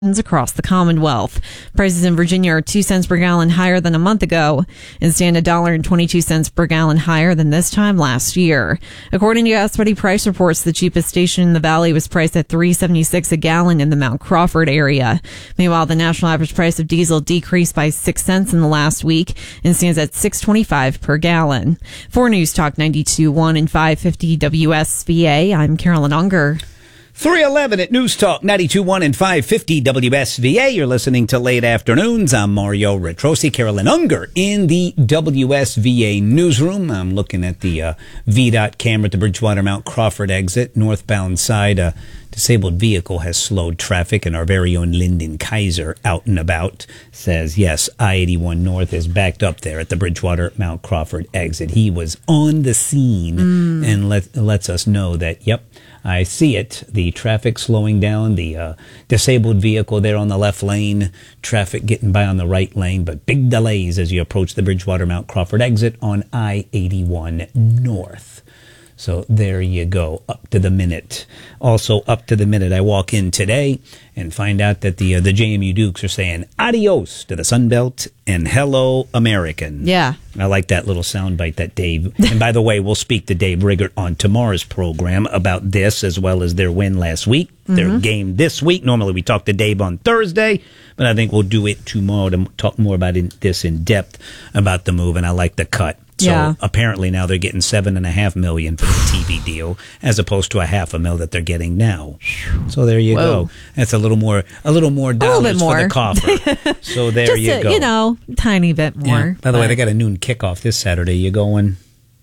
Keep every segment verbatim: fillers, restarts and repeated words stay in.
across the Commonwealth. Prices in Virginia are two cents per gallon higher than a month ago and stand a dollar and twenty-two cents per gallon higher than this time last year. According to GasBuddy price reports, the cheapest station in the valley was priced at three seventy-six a gallon in the Mount Crawford area. Meanwhile, the national average price of diesel decreased by six cents in the last week and stands at six twenty-five per gallon. For News Talk ninety-two point one and five fifty W S V A, I'm Carolyn Unger. three eleven at News Talk ninety-two point one and five fifty W S V A. You're listening to Late Afternoons. I'm Mario Retrosi. Carolyn Unger in the W S V A newsroom. I'm looking at the uh, V DOT camera at the Bridgewater Mount Crawford exit, northbound side. A disabled vehicle has slowed traffic, and our very own Lyndon Kaiser, out and about, says, yes, I eighty-one North is backed up there at the Bridgewater Mount Crawford exit. He was on the scene mm. and let, lets us know that, yep, I see it. The traffic slowing down, the uh, disabled vehicle there on the left lane, traffic getting by on the right lane, but big delays as you approach the Bridgewater Mount Crawford exit on I eighty-one North. So there you go, up to the minute. Also up to the minute, I walk in today and find out that the uh, the J M U Dukes are saying adios to the Sun Belt and hello American. Yeah. I like that little soundbite that Dave, and by the way, we'll speak to Dave Riggert on tomorrow's program about this as well as their win last week, mm-hmm. their game this week. Normally we talk to Dave on Thursday, but I think we'll do it tomorrow to talk more about in, this in depth about the move, and I like the cut. So yeah. apparently now they're getting seven and a half million for the T V deal, as opposed to a half a mil that they're getting now. So there you Whoa. go. That's a little more, a little more dollars more. for the coffer. So there Just you a, go. You know, tiny bit more. Yeah. By the way, they got a noon kickoff this Saturday. You going?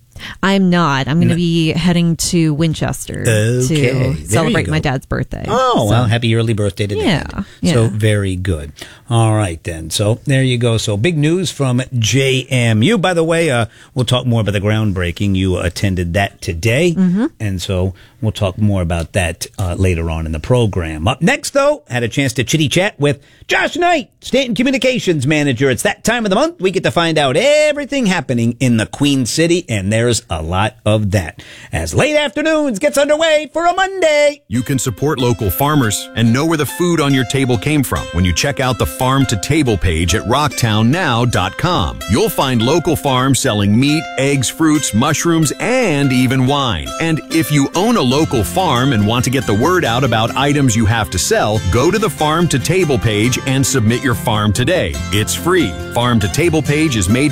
I'm not. I'm going to be heading to Winchester okay. to celebrate my dad's birthday. Oh, so. well, happy early birthday to yeah, Dad. Yeah. So very good. All right, then. So there you go. So big news from J M U. By the way, uh, we'll talk more about the groundbreaking. You attended that today. Mm-hmm. And so we'll talk more about that uh, later on in the program. Up next, though, had a chance to chitty chat with Josh Knight, Stanton Communications Manager. It's that time of the month. We get to find out everything happening in the Queen City, and there's a lot of that. As Late Afternoons gets underway for a Monday. You can support local farmers and know where the food on your table came from when you check out the Farm to Table page at rocktown now dot com. You'll find local farms selling meat, eggs, fruits, mushrooms, and even wine. And if you own a local farm and want to get the word out about items you have to sell, go to the Farm to Table page and submit your farm today. It's free. Farm to Table page is made